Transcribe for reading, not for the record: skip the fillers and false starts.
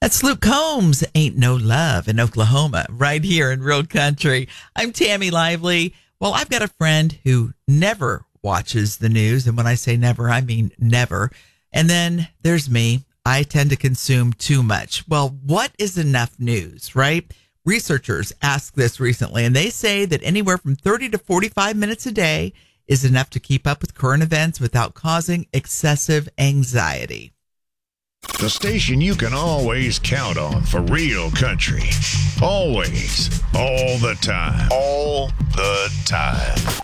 That's Luke Combs, Ain't No Love in Oklahoma, right here in Real Country. I'm Tammy Lively. Well, I've got a friend who never watches the news. And when I say never, I mean never. And then there's me. I tend to consume too much. Well, what is enough news, right? Researchers asked this recently, and they say that anywhere from 30 to 45 minutes a day is enough to keep up with current events without causing excessive anxiety. The station you can always count on for Real Country. Always. All the time. All the time.